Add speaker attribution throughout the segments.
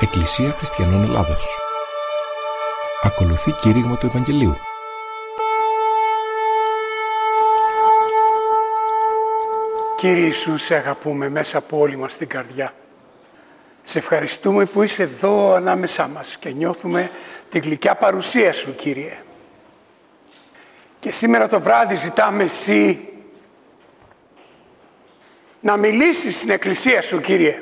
Speaker 1: Εκκλησία Χριστιανών Ελλάδος. Ακολουθεί κήρυγμα του Ευαγγελίου.
Speaker 2: Κύριε Ιησού, σε αγαπούμε μέσα από όλη μας την καρδιά. Σε ευχαριστούμε που είσαι εδώ ανάμεσά μας και νιώθουμε τη γλυκιά παρουσία Σου, Κύριε. Και σήμερα το βράδυ ζητάμε Εσύ να μιλήσεις στην Εκκλησία Σου, Κύριε.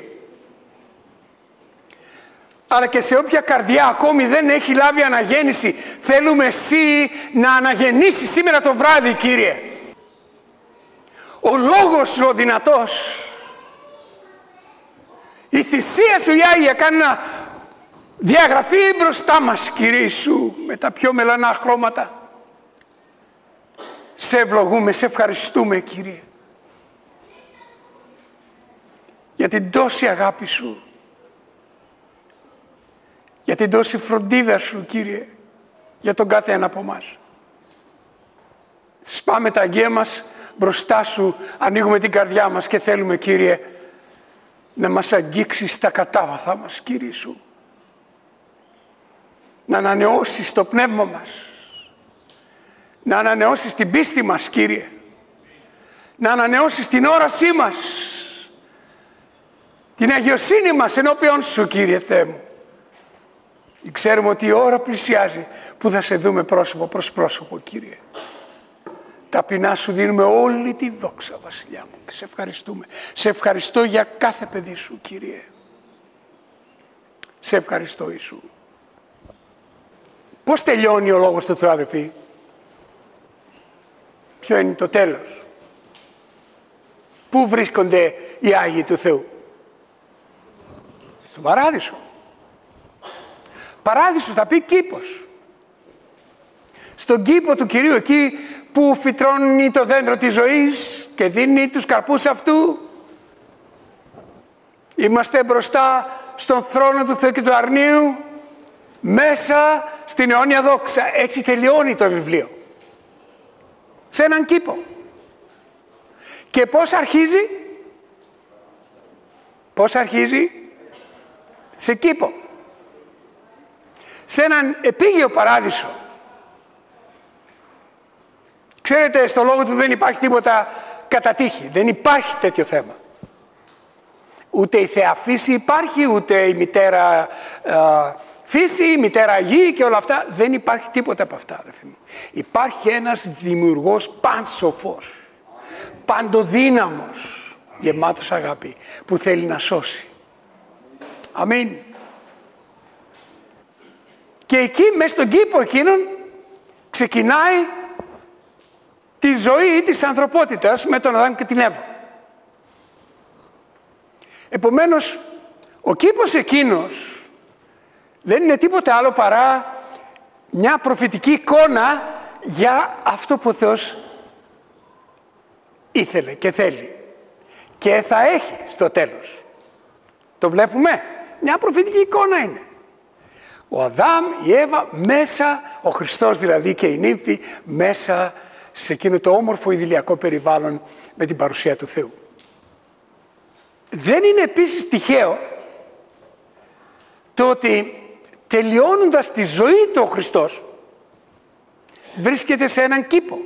Speaker 2: Αλλά και σε όποια καρδιά ακόμη δεν έχει λάβει αναγέννηση, θέλουμε Εσύ να αναγεννήσεις σήμερα το βράδυ, Κύριε. Ο Λόγος Σου ο δυνατός, η θυσία Σου η Άγια κάνει να διαγραφεί μπροστά μας, Κύριε Ιησού, με τα πιο μελανά χρώματα. Σε ευλογούμε, σε ευχαριστούμε, Κύριε, για την τόση αγάπη Σου, για την τόση φροντίδα Σου, Κύριε, για τον κάθε ένα από εμάς. Σπάμε τα αγγεία μας μπροστά Σου, ανοίγουμε την καρδιά μας και θέλουμε, Κύριε, να μας αγγίξεις στα κατάβαθα μας, Κύριε Σου. Να ανανεώσεις το πνεύμα μας. Να ανανεώσεις την πίστη μας, Κύριε. Να ανανεώσεις την όρασή μας. Την αγιοσύνη μας ενώπιον Σου, Κύριε Θεέ μου. Ξέρουμε ότι η ώρα πλησιάζει που θα σε δούμε πρόσωπο προς πρόσωπο, Κύριε. Ταπεινά Σου δίνουμε όλη τη δόξα, Βασιλιά μου, και σε ευχαριστούμε. Σε ευχαριστώ για κάθε παιδί Σου, Κύριε. Σε ευχαριστώ, Ιησού. Πώς τελειώνει ο Λόγος του Θεού, αδελφοί? Ποιο είναι το τέλος? Πού βρίσκονται οι Άγιοι του Θεού? Στον Παράδεισο. Παράδεισο θα πει κήπος. Στον κήπο του Κυρίου, εκεί που φυτρώνει το δέντρο της ζωής και δίνει τους καρπούς αυτού. Είμαστε μπροστά στον θρόνο του Θεού και του αρνίου, μέσα στην αιώνια δόξα. Έτσι τελειώνει το βιβλίο. Σε έναν κήπο. Και πώς αρχίζει? Πώς αρχίζει? Σε κήπο. Σε έναν επίγειο παράδεισο. Ξέρετε, στο Λόγο Του δεν υπάρχει τίποτα κατά τύχη. Δεν υπάρχει τέτοιο θέμα. Ούτε η Θεά Φύση υπάρχει, ούτε η μητέρα Φύση, η μητέρα Γη και όλα αυτά. Δεν υπάρχει τίποτα από αυτά. Υπάρχει ένας δημιουργός πανσοφός, παντοδύναμος, γεμάτος αγάπη, που θέλει να σώσει. Αμήν. Και εκεί, μέσα στον κήπο εκείνον, ξεκινάει τη ζωή της ανθρωπότητας με τον Αδάμ και την Εύα. Επομένως, ο κήπος εκείνος δεν είναι τίποτε άλλο παρά μια προφητική εικόνα για αυτό που ο Θεός ήθελε και θέλει και θα έχει στο τέλος. Το βλέπουμε. Μια προφητική εικόνα είναι. Ο Αδάμ, η Εύα μέσα, ο Χριστός δηλαδή και η νύμφη μέσα σε εκείνο το όμορφο ιδηλιακό περιβάλλον με την παρουσία του Θεού. Δεν είναι επίσης τυχαίο το ότι τελειώνοντας τη ζωή του ο Χριστός βρίσκεται σε έναν κήπο.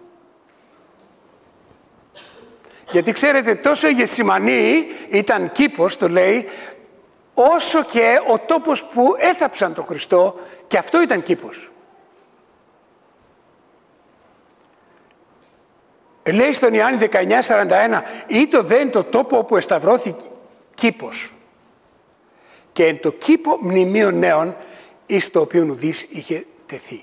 Speaker 2: Γιατί ξέρετε, τόσο η Γεθσιμανή ήταν κήπος, το λέει, όσο και ο τόπος που έθαψαν τον Χριστό, και αυτό ήταν κήπος. Λέει στον Ιωάννη 19:41, «Ήτο δεν το τόπο όπου εσταυρώθηκε κήπος, και εν το κήπο μνημείων νέων, εις το οποίον ουδής είχε τεθεί».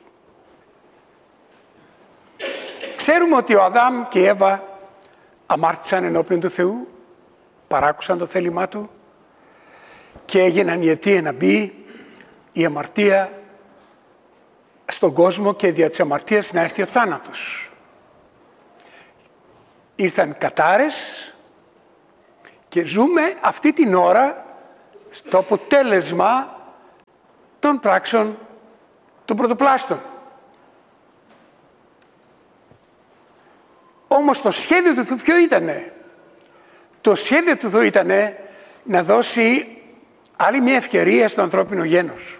Speaker 2: Ξέρουμε ότι ο Αδάμ και η Εύα αμάρτησαν ενώπιον του Θεού, παράκουσαν το θέλημά Του και έγιναν η αιτία να μπει η αμαρτία στον κόσμο και δια της αμαρτίας να έρθει ο θάνατος. Ήρθαν κατάρες και ζούμε αυτή την ώρα στο αποτέλεσμα των πράξεων των πρωτοπλάστων. Όμως το σχέδιο του Θεού ποιο ήτανε? Το σχέδιο του Θεού ήτανε να δώσει Άλλη μια ευκαιρία στο ανθρώπινο γένος.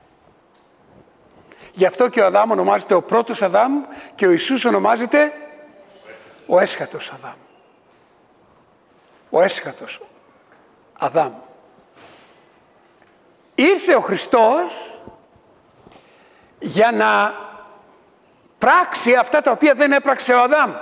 Speaker 2: Γι' αυτό και ο Αδάμ ονομάζεται ο πρώτος Αδάμ και ο Ιησούς ονομάζεται ο έσχατος Αδάμ. Ο έσχατος Αδάμ. Ήρθε ο Χριστός για να πράξει αυτά τα οποία δεν έπραξε ο Αδάμ.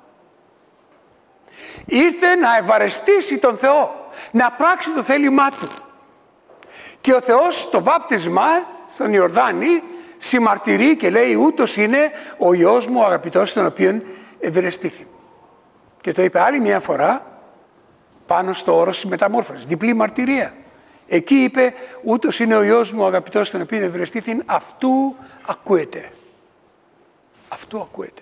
Speaker 2: Ήρθε να ευαρεστήσει τον Θεό, να πράξει το θέλημά Του. Και ο Θεός στο βάπτισμα, στον Ιορδάνη, συμμαρτυρεί και λέει ούτως είναι ο Υιός μου ο αγαπητός, τον οποίον ευερεστήθη. Και το είπε άλλη μια φορά πάνω στο όρος της μεταμόρφωσης, διπλή μαρτυρία. Εκεί είπε ούτως είναι ο Υιός μου ο αγαπητός, τον οποίον ευερεστήθη, αυτού ακούεται. Αυτού ακούεται.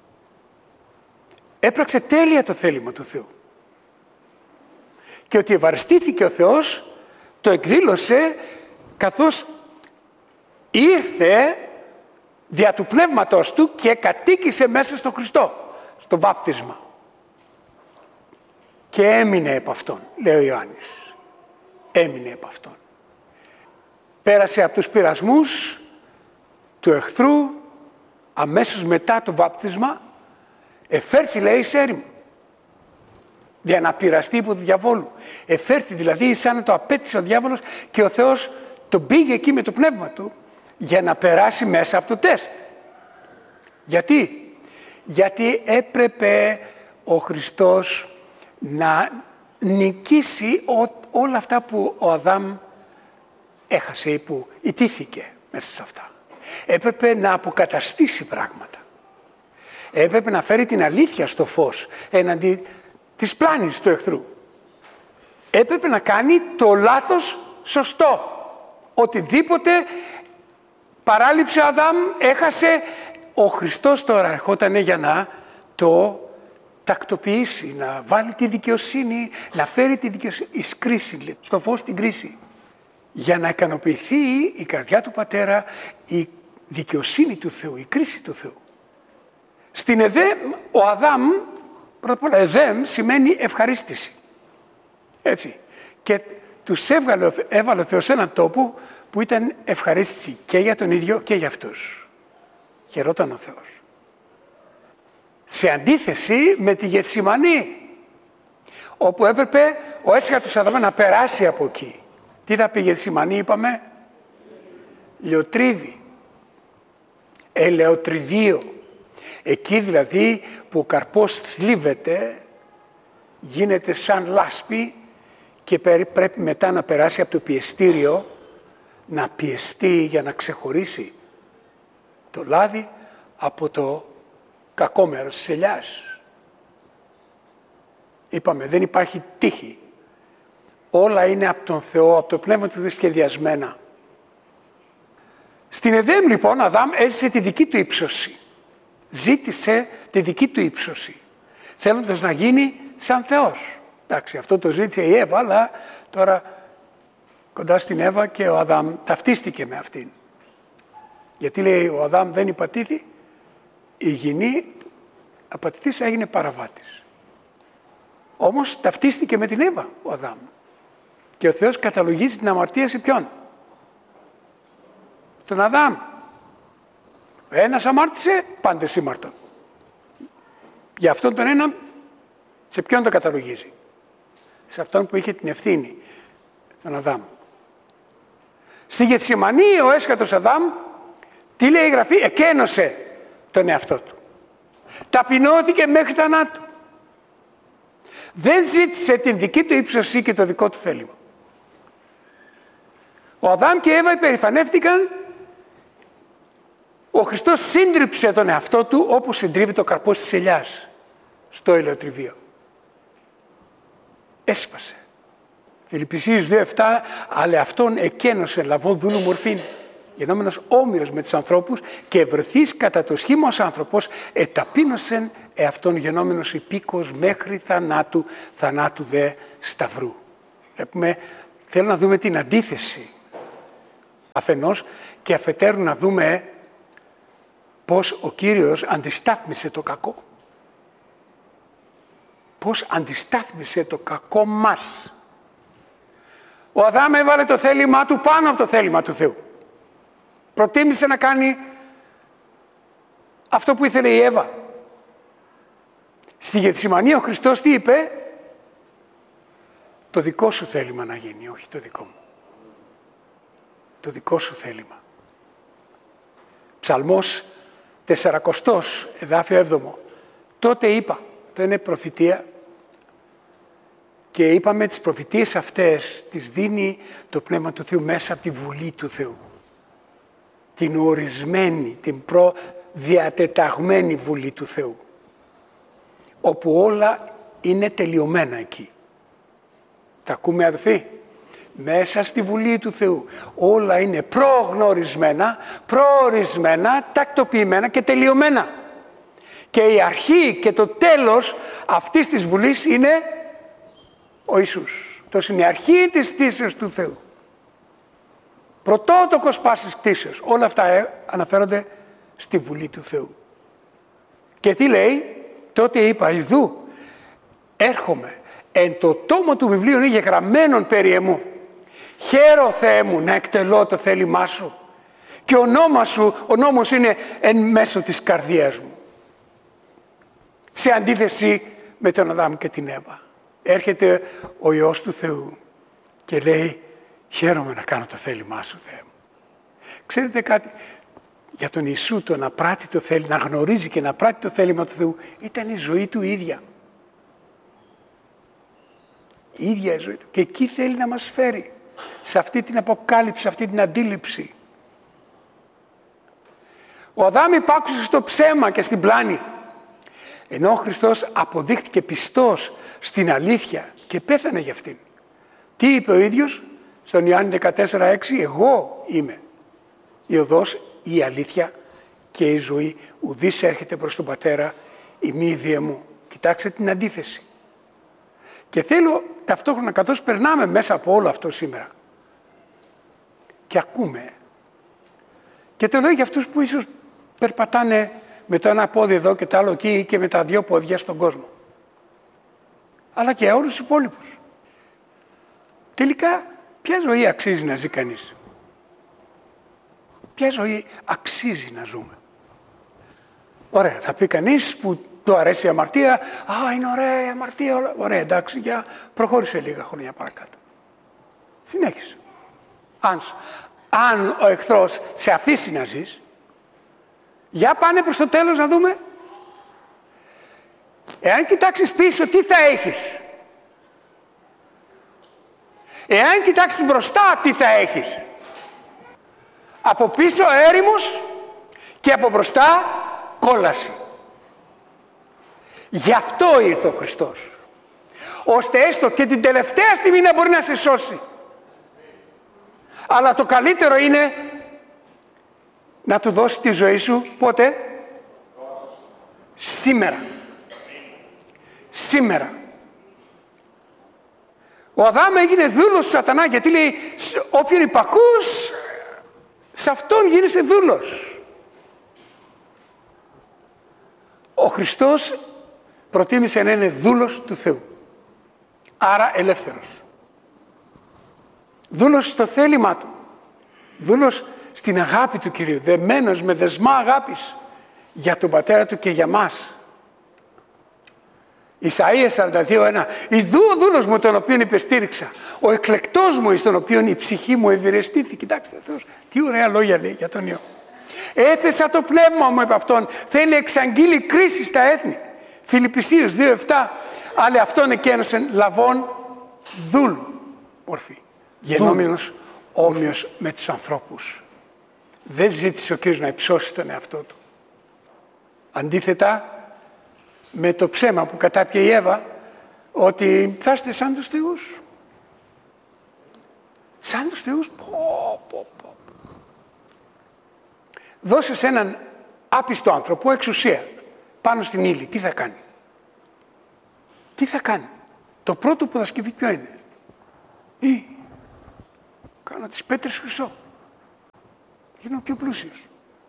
Speaker 2: Έπραξε τέλεια το θέλημα του Θεού. Και ότι ευαρεστήθηκε ο Θεός το εκδήλωσε καθώς ήρθε δια του Πνεύματος Του και κατοίκησε μέσα στο Χριστό, στο βάπτισμα. Και έμεινε επ' αυτόν, λέει ο Ιωάννης. Έμεινε επ' αυτόν. Πέρασε από τους πειρασμούς του εχθρού, αμέσως μετά το βάπτισμα, εφέρθη, λέει, σε έρημο. Για να πειραστεί υπό του διαβόλου. Εφέρθη, δηλαδή, σαν να το απέτησε ο διάβολος και ο Θεός τον πήγε εκεί με το πνεύμα Του για να περάσει μέσα από το τεστ. Γιατί? Γιατί έπρεπε ο Χριστός να νικήσει όλα αυτά που ο Αδάμ έχασε ή που ιτήθηκε μέσα σε αυτά. Έπρεπε να αποκαταστήσει πράγματα. Έπρεπε να φέρει την αλήθεια στο φως έναντι της πλάνης του εχθρού. Έπρεπε να κάνει το λάθος σωστό. Οτιδήποτε παράληψε ο Αδάμ, έχασε, ο Χριστός τώρα ερχόταν για να το τακτοποιήσει, να βάλει τη δικαιοσύνη, να φέρει τη δικαιοσύνη εις κρίση, στο φως την κρίση. Για να ικανοποιηθεί η καρδιά του Πατέρα, η δικαιοσύνη του Θεού, η κρίση του Θεού. Στην Εδέμ, ο Αδάμ, πρώτα απ' όλα, Εδέμ σημαίνει ευχαρίστηση. Έτσι. Και τους έβαλε ο Θεός σε έναν τόπο που ήταν ευχαρίστηση και για τον ίδιο και για αυτούς. Χαιρόταν ο Θεός. Σε αντίθεση με τη Γεθσιμανή, όπου έπρεπε ο έσχατος Αδάμ να περάσει από εκεί. Τι θα πει η Γεθσιμανή, είπαμε? Λιοτρίδι. Ελαιοτριβείο. Εκεί δηλαδή που ο καρπός θλίβεται, γίνεται σαν λάσπη και πρέπει μετά να περάσει από το πιεστήριο, να πιεστεί για να ξεχωρίσει το λάδι από το κακό μέρος της ελιάς. Είπαμε, δεν υπάρχει τύχη. Όλα είναι από τον Θεό, από το Πνεύμα του Θεού σχεδιασμένα. Στην Εδέμ λοιπόν, Αδάμ έζησε τη δική του ύψωση. Ζήτησε τη δική του ύψωση, θέλοντας να γίνει σαν Θεός. Εντάξει, αυτό το ζήτησε η Εύα, αλλά τώρα κοντά στην Εύα και ο Αδάμ ταυτίστηκε με αυτήν. Γιατί λέει ο Αδάμ δεν υπατήθη, η γυνή απατηθής έγινε παραβάτης. Όμως ταυτίστηκε με την Εύα ο Αδάμ. Και ο Θεός καταλογίζει την αμαρτία σε ποιον? Τον Αδάμ. Ένας αμάρτησε, πάντες σήμαρτον. Για αυτόν τον ένα, σε ποιον το καταλογίζει? Σε αυτόν που είχε την ευθύνη, τον Αδάμ. Στη Γεθσιμανή ο έσχατος Αδάμ, τι λέει η Γραφή? Εκένωσε τον εαυτό του. Ταπεινώθηκε μέχρι θανάτου. Δεν ζήτησε την δική του ύψωση και το δικό του θέλημα. Ο Αδάμ και η Εύα υπερηφανεύτηκαν. Ο Χριστός σύντριψε τον εαυτό του όπως συντρίβει το καρπός της ελιάς στο ελαιοτριβείο. Έσπασε. Φιλιππισίους 2:7, αλλά αυτόν εκένωσε λαβών δούλου μορφήν, γενόμενος όμοιος με τους ανθρώπους και ευρεθείς κατά το σχήμα ως άνθρωπος, εταπείνωσεν εαυτόν γενόμενος υπήκος μέχρι θανάτου, θανάτου δε σταυρού. Βλέπουμε, θέλω να δούμε την αντίθεση αφενός και αφετέρου να δούμε πώς ο Κύριος αντιστάθμισε το κακό. Πώς αντιστάθμισε το κακό μας. Ο Αδάμ έβαλε το θέλημά του πάνω από το θέλημα του Θεού. Προτίμησε να κάνει αυτό που ήθελε η Εύα. Στη Γεθσιμανή ο Χριστός τι είπε? Το δικό σου θέλημα να γίνει, όχι το δικό μου. Το δικό σου θέλημα. Ψαλμός 40, εδάφιο 7. Τότε είπα, το είναι προφητεία, και είπαμε τις προφητείες αυτές τις δίνει το Πνεύμα του Θεού μέσα από τη Βουλή του Θεού. Την ορισμένη, την προδιατεταγμένη Βουλή του Θεού. Όπου όλα είναι τελειωμένα εκεί. Τα ακούμε αδελφοί? Μέσα στη Βουλή του Θεού όλα είναι προγνωρισμένα, προορισμένα, τακτοποιημένα και τελειωμένα. Και η αρχή και το τέλος αυτής της Βουλής είναι ο Ιησούς. Τόσο είναι η αρχή της κτήσεως του Θεού. Πρωτότοκος πάσης κτήσεως. Όλα αυτά αναφέρονται στη Βουλή του Θεού. Και τι λέει? Τότε είπα, ιδού έρχομαι, εν το τόμο του βιβλίου είναι γεγραμμένον περί εμού. Χαίρο Θεέ μου να εκτελώ το θέλημά σου, και ο νόμος είναι εν μέσω της καρδιάς μου. Σε αντίθεση με τον Αδάμ και την Εύα, έρχεται ο Υιός του Θεού και λέει, χαίρομαι να κάνω το θέλημά σου, Θεέ μου. Ξέρετε κάτι? Για τον Ιησού το να πράττει το θέλημα, να γνωρίζει και να πράττει το θέλημα του Θεού, ήταν η ζωή του ίδια. Η ίδια η ζωή του. Και εκεί θέλει να μας φέρει. Σε αυτή την αποκάλυψη, σε αυτή την αντίληψη. Ο Αδάμ υπάκουσε στο ψέμα και στην πλάνη. Ενώ ο Χριστός αποδείχτηκε πιστός στην αλήθεια και πέθανε για αυτήν. Τι είπε ο ίδιος στον Ιωάννη 14,6? Εγώ είμαι η οδός, η αλήθεια και η ζωή. Ουδής έρχεται προς τον Πατέρα ημί δια μου. Κοιτάξτε την αντίθεση. Και θέλω ταυτόχρονα, καθώς περνάμε μέσα από όλο αυτό σήμερα και ακούμε, και το λέω για αυτούς που ίσως περπατάνε με το ένα πόδι εδώ και το άλλο εκεί και με τα δύο πόδια στον κόσμο, αλλά και όλους τους υπόλοιπους. Τελικά, ποια ζωή αξίζει να ζει κανείς? Ποια ζωή αξίζει να ζούμε? Ωραία, θα πει κανείς που του αρέσει η αμαρτία, α, είναι ωραία η αμαρτία, ωραία, εντάξει, για προχώρησε λίγα χρόνια παρακάτω. Συνέχισε. Αν ο εχθρός σε αφήσει να ζεις, για πάνε προς το τέλος να δούμε. Εάν κοιτάξεις πίσω, τι θα έχεις? Εάν κοιτάξεις μπροστά, τι θα έχεις? Από πίσω έρημος και από μπροστά κόλαση. Γι' αυτό ήρθε ο Χριστός. Ώστε έστω και την τελευταία στιγμή να μπορεί να σε σώσει. Αλλά το καλύτερο είναι να του δώσει τη ζωή σου πότε? Σήμερα. Σήμερα. Ο Αδάμ έγινε δούλος του σατανά, γιατί λέει όποιον υπακούς, σε αυτόν γίνεσαι δούλος. Ο Χριστός προτίμησε να είναι δούλος του Θεού. Άρα ελεύθερος. Δούλος στο θέλημά του. Δούλος στην αγάπη του Κυρίου. Δεμένος με δεσμά αγάπης για τον Πατέρα του και για μας. Ισαΐας 42:1. Ιδού ο δούλος μου τον οποίον υπεστήριξα. Ο εκλεκτός μου εις τον οποίον η ψυχή μου ευηρεστήθη. Κοιτάξτε Θεός, τι ωραία λόγια λέει για τον Υιό. Έθεσα το πνεύμα μου επ' αυτόν. Θέλει εξαγγείλει κρίση στα έθνη. Φιλιππισίους 2:7. Αλλά αυτόν εκένωσεν λαβών δούλου μορφή. Γενόμενος όμοιος με τους ανθρώπους. Δεν ζήτησε ο Κύριος να υψώσει τον εαυτό του. Αντίθετα με το ψέμα που κατάπιε η Εύα, ότι θα είστε σαν τους θεούς. Σαν τους θεούς. Δώσε σε έναν άπιστο άνθρωπο εξουσία πάνω στην ύλη. Τι θα κάνει? Τι θα κάνει? Το πρώτο που θα σκεφτεί ποιο είναι? Κάνω τις πέτρες χρυσό. Γίνω πιο πλούσιος.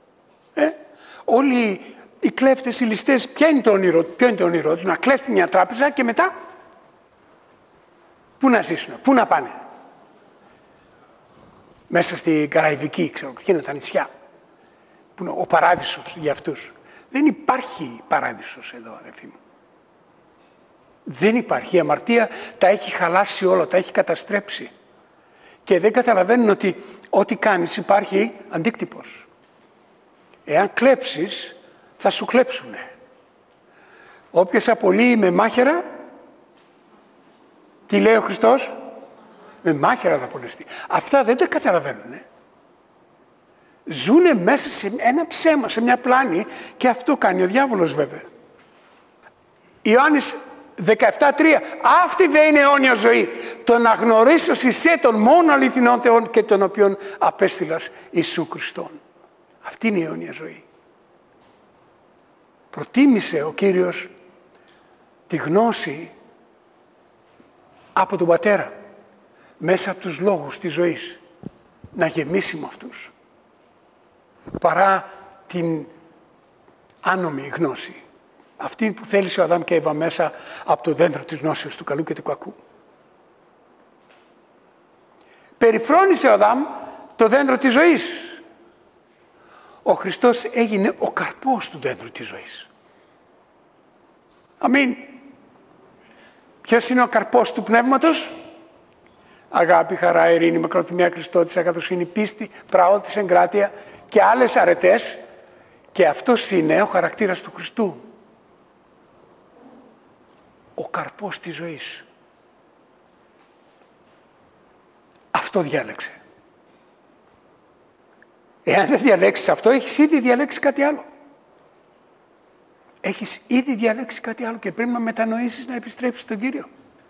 Speaker 2: Όλοι οι κλέφτες, οι ληστές, ποιο είναι το όνειρό τους? Να κλέψουν μια τράπεζα και μετά πού να ζήσουν, πού να πάνε? μέσα στην Καραϊβική, ξέρω, εκείνα τα νησιά, που είναι ο παράδεισος για αυτούς. Δεν υπάρχει παράδεισος εδώ, αδελφοί μου. Δεν υπάρχει. Η αμαρτία τα έχει χαλάσει όλα, τα έχει καταστρέψει. Και δεν καταλαβαίνουν ότι ό,τι κάνεις υπάρχει αντίκτυπος. Εάν κλέψεις, θα σου κλέψουνε. Όποιος απολύει με μάχαιρα, τι λέει ο Χριστός? Με μάχαιρα θα απολυστεί. Αυτά δεν τα καταλαβαίνουν. Ζούνε μέσα σε ένα ψέμα, σε μια πλάνη, και αυτό κάνει ο διάβολος βέβαια. Ιωάννης 17:3. Αυτή δεν είναι αιώνια ζωή. Το να γνωρίσω εσέ τον μόνο αληθινό Θεό και τον οποίον απέστειλας Ιησού Χριστόν. Αυτή είναι η αιώνια ζωή. Προτίμησε ο Κύριος τη γνώση από τον Πατέρα, μέσα από τους λόγους της ζωής, να γεμίσει με αυτούς, παρά την άνομη γνώση, αυτή που θέλησε ο Αδάμ και Εύα μέσα από το δέντρο της γνώσεως του καλού και του κακού. Περιφρόνησε ο Αδάμ το δέντρο της ζωής. Ο Χριστός έγινε ο καρπός του δέντρου της ζωής. Αμήν. Ποιος είναι ο καρπός του πνεύματος? Αγάπη, χαρά, ειρήνη, μακροθυμία, Χριστότητα, αγαθοσύνη, πίστη, πραότητα, εγκράτεια και άλλες αρετές. Και αυτός είναι ο χαρακτήρας του Χριστού. Ο καρπός της ζωής. Αυτό διάλεξε. Εάν δεν διαλέξεις αυτό, έχεις ήδη διαλέξει κάτι άλλο. Έχεις ήδη διαλέξει κάτι άλλο και πρέπει να μετανοήσεις, να επιστρέψεις στον Κύριο.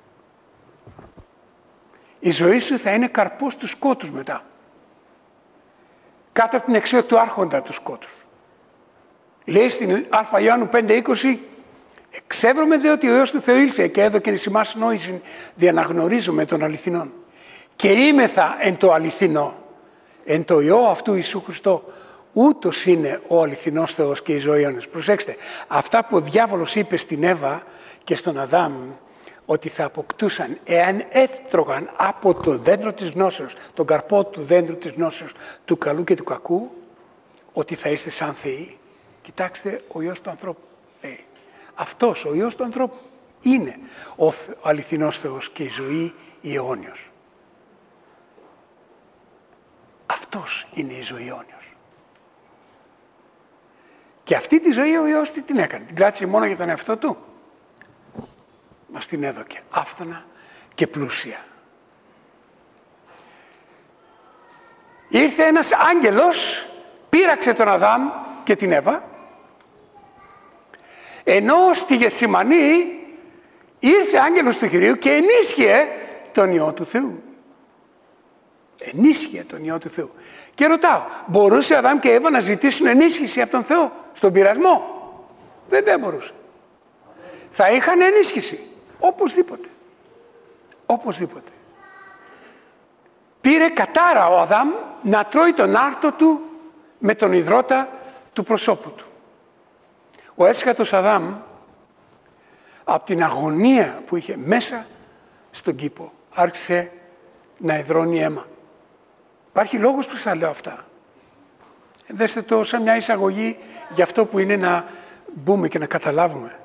Speaker 2: Η ζωή σου θα είναι καρπός του σκότους μετά. Κάτω από την εξουσία του άρχοντα του σκότους. Λέει στην Α Ιωάννου 5:20, εξεύρωμε δε ότι ο Υιός του Θεού ήλθε και έδωκεν εις ημάς νόησιν διαναγνωρίζουμε τον αληθινόν. Και είμεθα εν το αληθινό, εν το Υιό αυτού Ιησού Χριστό. Ούτως είναι ο αληθινός Θεός και η ζωή αιώνας. Προσέξτε, αυτά που ο διάβολος είπε στην Εύα και στον Αδάμ, ότι θα αποκτούσαν εάν έφτρωγαν από το δέντρο της γνώσεως, τον καρπό του δέντρου της γνώσεως, του καλού και του κακού, ότι θα είστε σαν θεοί. Κοιτάξτε, ο Υιός του ανθρώπου λέει. Αυτός ο Υιός του ανθρώπου είναι ο αληθινός Θεός και η ζωή η αιώνιος. Αυτός είναι η ζωή αιώνιος. Και αυτή τη ζωή ο Υιός τι την έκανε? Την κράτησε μόνο για τον εαυτό του? Μας την έδωκε άφθονα και πλούσια. Ήρθε ένας άγγελος, πείραξε τον Αδάμ και την Εύα, ενώ στη Γεθσιμανή ήρθε άγγελος του Κυρίου και ενίσχυε τον Υιό του Θεού. Ενίσχυε τον Υιό του Θεού. Και ρωτάω, μπορούσε ο Αδάμ και η Εύα να ζητήσουν ενίσχυση από τον Θεό στον πειρασμό? Βέβαια μπορούσε. Θα είχαν ενίσχυση. Οπωσδήποτε. Οπωσδήποτε. Πήρε κατάρα ο Αδάμ να τρώει τον άρτο του με τον υδρότα του προσώπου του. Ο έσχατος Αδάμ, από την αγωνία που είχε μέσα στον κήπο, άρχισε να υδρώνει αίμα. Υπάρχει λόγος που σας λέω αυτά. Δέστε το σαν μια εισαγωγή για αυτό που είναι να μπούμε και να καταλάβουμε.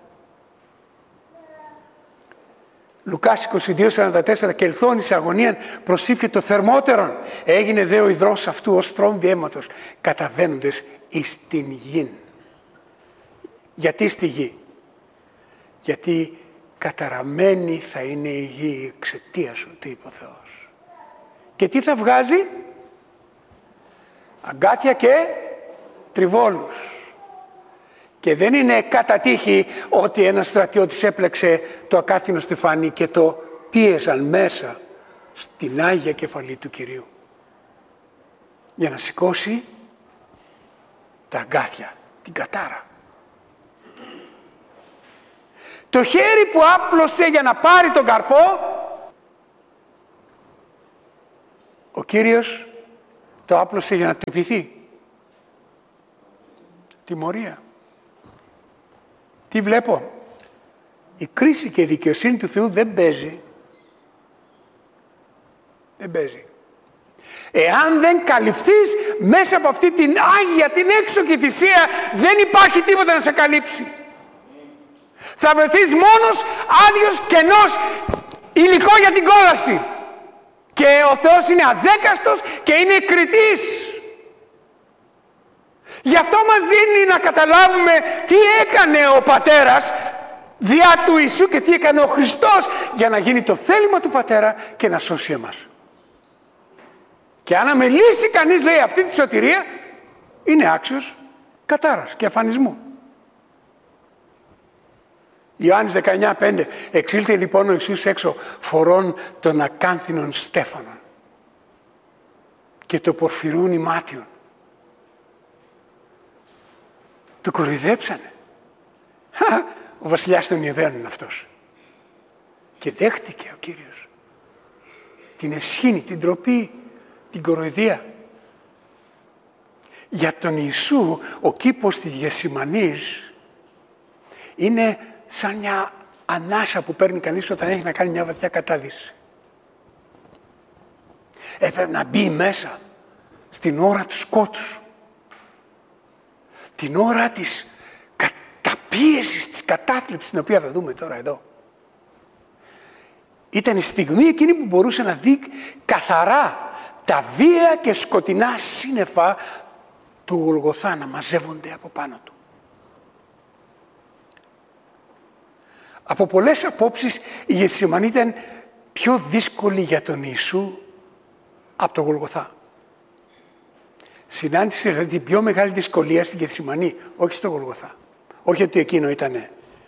Speaker 2: Λουκάς 22:44, και ελθόν εις αγωνίαν προσήφιε το θερμότερον. Έγινε δε ο υδρός αυτού ως θρόμβη αίματος, καταβαίνοντες εις την γην. Γιατί στη γη? Γιατί καταραμένη θα είναι η γη εξαιτίας σου, τι είπε ο Θεός. Και τι θα βγάζει? Αγκάθια και τριβόλους. Και δεν είναι κατά τύχη ότι ένας στρατιώτης έπλεξε το ακάθινο στεφάνι και το πίεσαν μέσα στην Άγια Κεφαλή του Κυρίου για να σηκώσει τα αγκάθια, την κατάρα. Το χέρι που άπλωσε για να πάρει τον καρπό, ο Κύριος το άπλωσε για να τυπηθεί. Τιμωρία. Τι βλέπω? Η κρίση και η δικαιοσύνη του Θεού δεν παίζει. Δεν παίζει. Εάν δεν καλυφθείς μέσα από αυτή την άγια, την έξοχη θυσία, δεν υπάρχει τίποτα να σε καλύψει. Θα βρεθείς μόνος, άδειος, κενός, υλικό για την κόλαση. Και ο Θεός είναι αδέκαστος και είναι κριτής. Γι' αυτό μας δίνει να καταλάβουμε τι έκανε ο Πατέρας διά του Ιησού και τι έκανε ο Χριστός για να γίνει το θέλημα του Πατέρα και να σώσει εμάς. Και αν αμελήσει κανείς, λέει, αυτή τη σωτηρία, είναι άξιος κατάρας και αφανισμού. Ιωάννης 19:5. Εξήλθε λοιπόν ο Ιησούς έξω φορών των ακάνθινων στέφανων και το πορφυρούν ημάτιον. Το κοροϊδέψανε. Ο βασιλιάς των Ιουδαίων είναι αυτός. Και δέχτηκε ο Κύριος την αισχήνη, την ντροπή, την κοροϊδία. Για τον Ιησού ο κήπος της Γεσημανής είναι σαν μια ανάσα που παίρνει κανείς όταν έχει να κάνει μια βαθιά κατάδυση. Έπρεπε να μπει μέσα στην ώρα του σκότους, την ώρα της καταπίεσης, της κατάθλιψης, την οποία θα δούμε τώρα εδώ. Ήταν η στιγμή εκείνη που μπορούσε να δει καθαρά τα βία και σκοτεινά σύννεφα του Γολγοθά να μαζεύονται από πάνω του. Από πολλές απόψεις η Γεθσιμανή ήταν πιο δύσκολη για τον Ιησού από το Γολγοθά. Συνάντησε δηλαδή την πιο μεγάλη δυσκολία στη Γεθσιμανή, όχι στο Γολγοθά. Όχι ότι εκείνο ήταν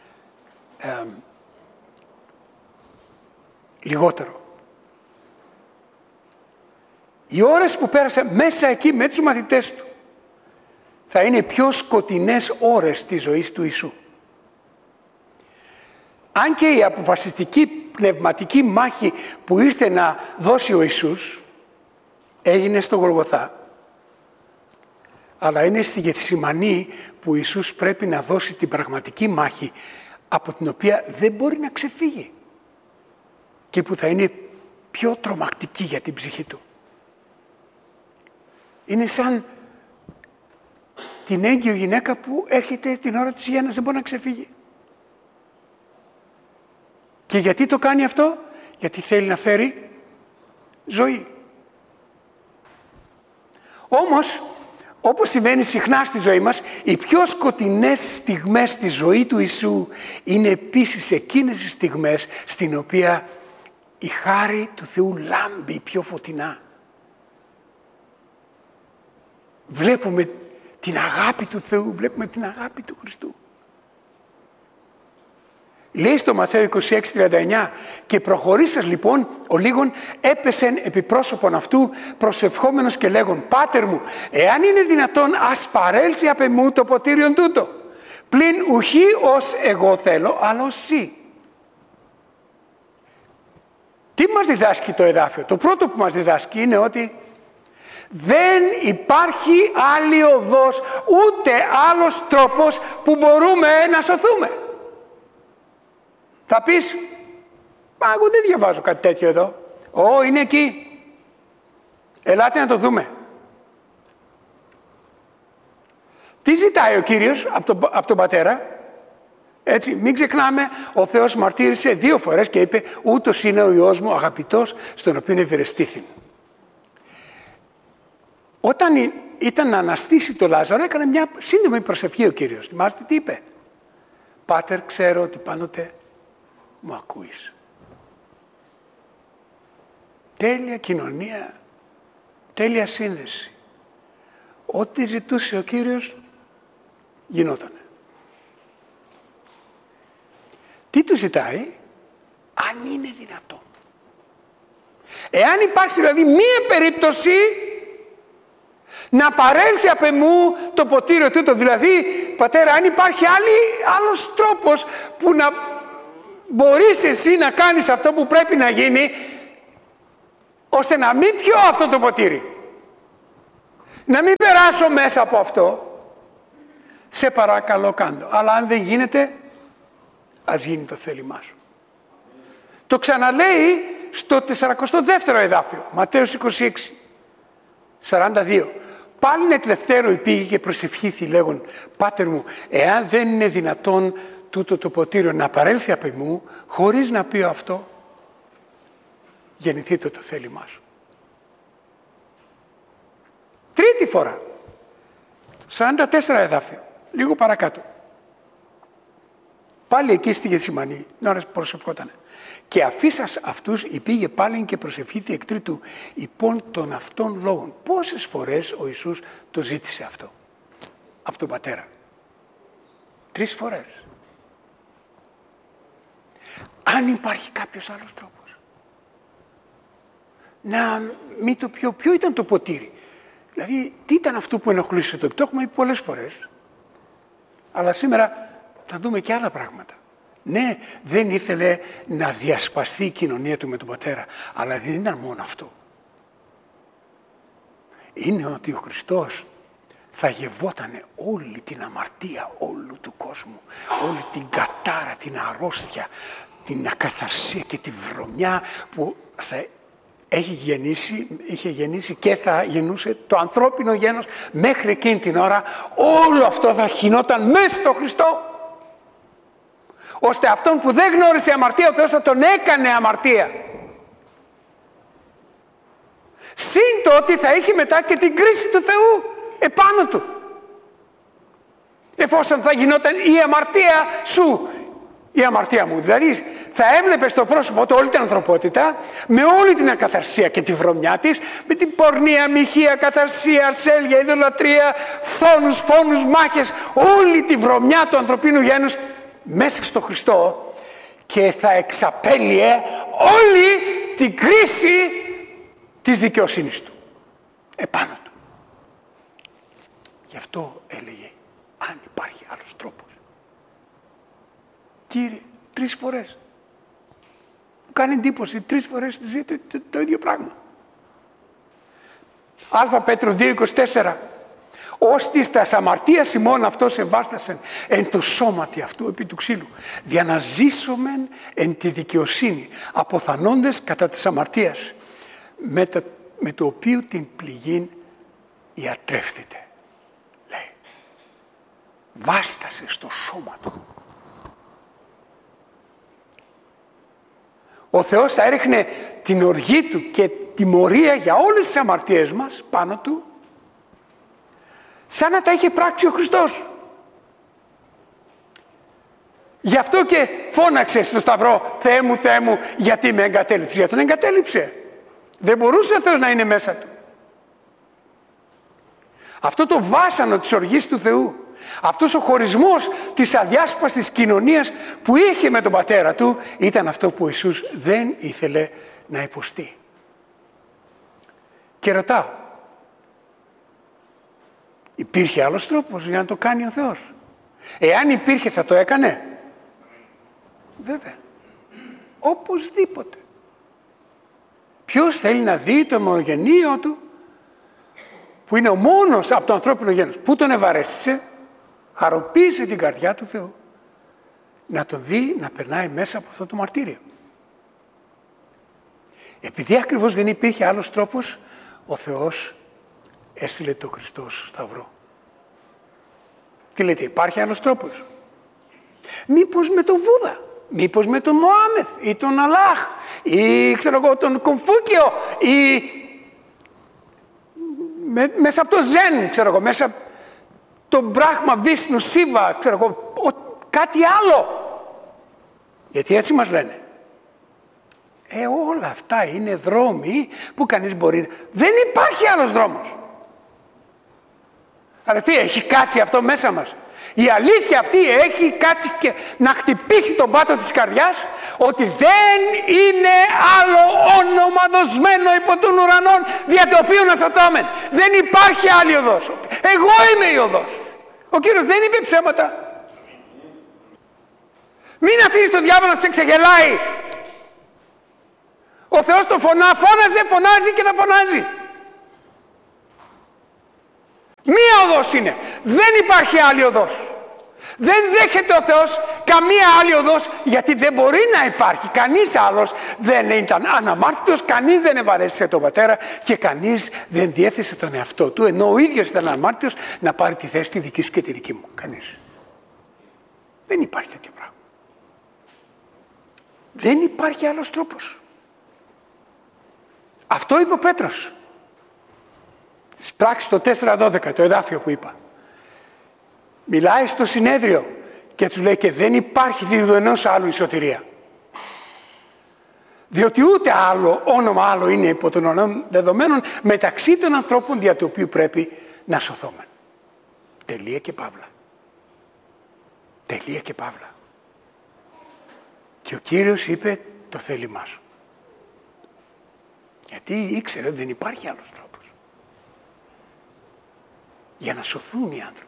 Speaker 2: λιγότερο. Οι ώρες που πέρασε μέσα εκεί με τους μαθητές του θα είναι οι πιο σκοτεινές ώρες της ζωής του Ιησού. Αν και η αποφασιστική πνευματική μάχη που ήρθε να δώσει ο Ιησούς έγινε στο Γολγοθά, αλλά είναι στη Γεθσιμανή που ο Ιησούς πρέπει να δώσει την πραγματική μάχη από την οποία δεν μπορεί να ξεφύγει και που θα είναι πιο τρομακτική για την ψυχή του. Είναι σαν την έγκυο γυναίκα που έρχεται την ώρα της γέννας, δεν μπορεί να ξεφύγει. Και γιατί το κάνει αυτό? Γιατί θέλει να φέρει ζωή. Όμως, όπως συμβαίνει συχνά στη ζωή μας, οι πιο σκοτεινές στιγμές στη ζωή του Ιησού είναι επίσης εκείνες οι στιγμές στην οποία η χάρη του Θεού λάμπει πιο φωτεινά. Βλέπουμε την αγάπη του Θεού, βλέπουμε την αγάπη του Χριστού. Λέει στο Ματθαίο 26:39 «Και προχωρήσας λοιπόν ο λίγον έπεσεν επί πρόσωπον αυτού προσευχόμενος και λέγον «Πάτερ μου, εάν είναι δυνατόν ας παρέλθει απ' εμού το ποτήριον τούτο, πλην ουχή ως εγώ θέλω, αλλά ως εσύ». Τι μας διδάσκει το εδάφιο? Το πρώτο που μας διδάσκει είναι ότι δεν υπάρχει άλλη οδός, ούτε άλλος τρόπος που μπορούμε να σωθούμε. Θα πεις, μα εγώ δεν διαβάζω κάτι τέτοιο εδώ. Είναι εκεί. Ελάτε να το δούμε. Τι ζητάει ο Κύριος από τον Πατέρα? Έτσι, μην ξεχνάμε, ο Θεός μαρτύρησε 2 φορές και είπε «Ούτως είναι ο Υιός μου αγαπητός, στον οποίο ευηρεστήθην». Όταν ήταν να αναστήσει το Λάζαρο, έκανε μια σύντομη προσευχή ο Κύριος. Θυμάστε τι είπε? «Πάτερ, ξέρω ότι πάντοτε μου ακούεις». Τέλεια κοινωνία, τέλεια σύνδεση. Ό,τι ζητούσε ο Κύριος γινότανε. Τι του ζητάει? Αν είναι δυνατό. Εάν υπάρξει δηλαδή μία περίπτωση να παρέλθει απ' εμού το ποτήριο τούτο, δηλαδή Πατέρα, αν υπάρχει άλλος τρόπος που να μπορείς εσύ να κάνεις αυτό που πρέπει να γίνει, ώστε να μην πιω αυτό το ποτήρι, να μην περάσω μέσα από αυτό, σε παρακαλώ κάντο. Αλλά αν δεν γίνεται, ας γίνει το θέλημά σου. Το ξαναλέει στο 42ο εδάφιο, Ματθαίος 26. 42. Πάλιν εκ δευτέρου υπήγε και προσευχήθη λέγον, Πάτερ μου, εάν δεν είναι δυνατόν τούτο το ποτήριο να παρέλθει απ' εμού, χωρίς να πει αυτό, γεννηθείτε το θέλημά σου. Τρίτη φορά, 44 εδάφιο, λίγο παρακάτω. Πάλι εκεί στη Γεθσιμανή, την ώρα που προσευχότανε. Και αφήσας αυτούς υπήγε πάλιν και προσευχήθη εκ τρίτου υπόν των αυτών λόγων. Πόσες φορές ο Ιησούς το ζήτησε αυτό από τον Πατέρα? 3 φορές. Αν υπάρχει κάποιος άλλος τρόπος να μην το πιω, ποιο ήταν το ποτήρι? Δηλαδή, τι ήταν αυτό που ενοχλήσε το έχουμε πει πολλές φορές. Αλλά σήμερα θα δούμε και άλλα πράγματα. Ναι, δεν ήθελε να διασπαστεί η κοινωνία του με τον Πατέρα, αλλά δεν ήταν μόνο αυτό. Είναι ότι ο Χριστός θα γευότανε όλη την αμαρτία όλου του κόσμου, όλη την κατάρα, την αρρώστια, την ακαθαρσία και τη βρωμιά που θα είχε γεννήσει και θα γεννούσε το ανθρώπινο γένος μέχρι εκείνη την ώρα. Όλο αυτό θα χυνόταν μέσα στο Χριστό, ώστε αυτόν που δεν γνώρισε αμαρτία ο Θεός θα τον έκανε αμαρτία. Συν το ότι θα είχε μετά και την κρίση του Θεού επάνω του, εφόσον θα γινόταν η αμαρτία σου, η αμαρτία μου. Δηλαδή θα έβλεπε στο πρόσωπο του όλη την ανθρωπότητα με όλη την ακαθαρσία και τη βρωμιά της, με την πορνεία, μοιχεία, καταρσία, αρσέλια, ειδωλατρία, φόνους, μάχες, όλη τη βρωμιά του ανθρωπίνου γένους μέσα στο Χριστό, και θα εξαπέλυε όλη την κρίση της δικαιοσύνης του επάνω του. Γι' αυτό έλεγε, αν υπάρχει άλλος τρόπος. Κύριε, 3 φορές. Μου κάνει εντύπωση, 3 φορές ζείτε το ίδιο πράγμα. Α Πέτρου 2:24. Ώστις τας αμαρτίας ημών αυτός ευάστασεν εν το σώματι αυτού επί του ξύλου, δια να ζήσομεν εν τη δικαιοσύνη, αποθανόντες κατά της αμαρτίας, με το οποίο την πληγήν ιατρεύθητε. Λέει, βάστασε στο σώμα του. Ο Θεός θα έριχνε την οργή του και τιμωρία για όλες τις αμαρτίες μας πάνω του, σαν να τα είχε πράξει ο Χριστός. Γι' αυτό και φώναξε στο Σταυρό, Θεέ μου, Θεέ μου, γιατί με εγκατέλειψε. Γιατί τον εγκατέλειψε. Δεν μπορούσε ο Θεός να είναι μέσα του. Αυτό το βάσανο της οργής του Θεού, αυτός ο χωρισμός της αδιάσπαστης κοινωνίας που είχε με τον Πατέρα του, ήταν αυτό που ο Ιησούς δεν ήθελε να υποστεί. Και ρωτάω, υπήρχε άλλος τρόπος για να το κάνει ο Θεός? Εάν υπήρχε, θα το έκανε? Βέβαια. Οπωσδήποτε. Ποιος θέλει να δει το μονογενείο του, που είναι ο μόνος από το ανθρώπινο γένος, που τον ευαρέστησε, χαροποίησε την καρδιά του Θεού, να τον δει να περνάει μέσα από αυτό το μαρτύριο? Επειδή ακριβώς δεν υπήρχε άλλος τρόπος, ο Θεός έστειλε τον Χριστό στο Σταυρό. Τι λέτε, υπάρχει άλλος τρόπος? Μήπως με τον Βούδα, μήπως με τον Μωάμεθ ή τον Αλάχ ή ξέρω εγώ τον Κομφούκιο ή μέσα από το Ζεν, ξέρω εγώ, μέσα από τον Μπράχμα, Βίσνου, Σίβα, ξέρω εγώ, κάτι άλλο. Γιατί έτσι μας λένε. Όλα αυτά είναι δρόμοι που κανείς μπορεί... Δεν υπάρχει άλλος δρόμος. Αδελφοί, έχει κάτσει αυτό μέσα μας. Η αλήθεια αυτή έχει κάτσει και να χτυπήσει τον πάτο της καρδιάς, ότι δεν είναι άλλο όνομα δοσμένο υπό των ουρανών δια το οποίο να σωτόμεν. Δεν υπάρχει άλλη οδός. Εγώ είμαι η οδός. Ο Κύριος δεν είπε ψέματα. Μην αφήσεις τον διάβολο να σε ξεγελάει. Ο Θεός το φώναζε, φωνάζει και θα φωνάζει. Μία οδός είναι. Δεν υπάρχει άλλη οδός. Δεν δέχεται ο Θεός καμία άλλη οδός, γιατί δεν μπορεί να υπάρχει. Κανείς άλλος δεν ήταν αναμάρτητος, κανείς δεν ευαρέστησε τον Πατέρα και κανείς δεν διέθεσε τον εαυτό του, ενώ ο ίδιος ήταν αναμάρτητος, να πάρει τη θέση τη δική σου και τη δική μου. Κανείς. Δεν υπάρχει τέτοιο πράγμα. Δεν υπάρχει άλλος τρόπος. Αυτό είπε ο Πέτρος. Στις πράξεις το 4:12, το εδάφιο που είπα. Μιλάει στο συνέδριο και τους λέει και δεν υπάρχει διδοενός άλλου η σωτηρία. Διότι ούτε άλλο όνομα άλλο είναι υπό των ονόμων δεδομένων μεταξύ των ανθρώπων δια του οποίου πρέπει να σωθούμε. Τελεία και παύλα. Τελεία και παύλα. Και ο Κύριος είπε το θέλημά σου. Γιατί ήξερε ότι δεν υπάρχει άλλος τρόπος για να σωθούν οι άνθρωποι.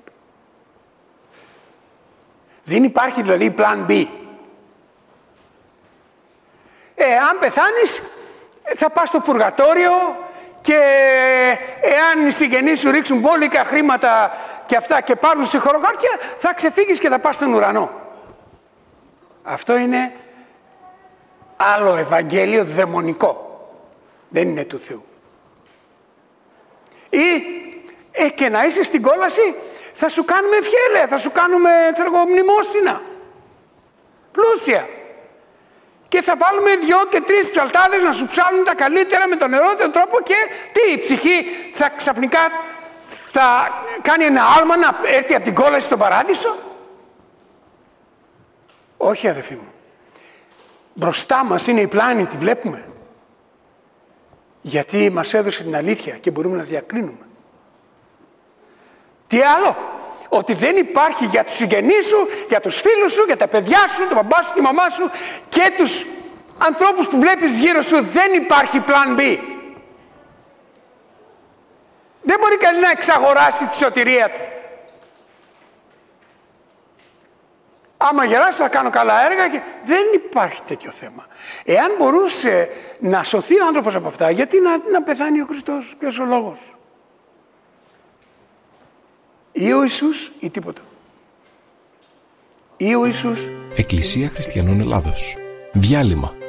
Speaker 2: Δεν υπάρχει δηλαδή plan B. Αν πεθάνεις θα πας στο πουργατόριο και εάν οι συγγενείς σου ρίξουν μπόλικα χρήματα και αυτά και πάρουν συγχωροκάρτια θα ξεφύγεις και θα πας στον ουρανό. Αυτό είναι άλλο Ευαγγέλιο δαιμονικό. Δεν είναι του Θεού. Ή και να είσαι στην κόλαση θα σου κάνουμε ευχέλαια, θα σου κάνουμε μνημόσυνα. Πλούσια. Και θα βάλουμε 2 και 3 ψαλτάδες να σου ψάλουν τα καλύτερα με τον νερότερο τρόπο και τι, η ψυχή θα ξαφνικά θα κάνει ένα άλμα να έρθει από την κόλαση στον παράδεισο. Όχι αδελφοί μου. Μπροστά μας είναι η πλάνη, τη βλέπουμε. Γιατί μας έδωσε την αλήθεια και μπορούμε να διακρίνουμε. Τι άλλο? Ότι δεν υπάρχει για τους συγγενείς σου, για τους φίλους σου, για τα παιδιά σου, τον μπαμπά σου, τη μαμά σου και τους ανθρώπους που βλέπεις γύρω σου, δεν υπάρχει plan B. Δεν μπορεί κανείς να εξαγοράσει τη σωτηρία του. Άμα γεράσω θα κάνω καλά έργα και δεν υπάρχει τέτοιο θέμα. Εάν μπορούσε να σωθεί ο άνθρωπος από αυτά, γιατί να πεθάνει ο Χριστός, ποιος ο λόγος? Ή ο Ιησούς ή τίποτα. Ή ο Ιησούς.
Speaker 1: Εκκλησία Χριστιανών Ελλάδος. Διάλειμμα.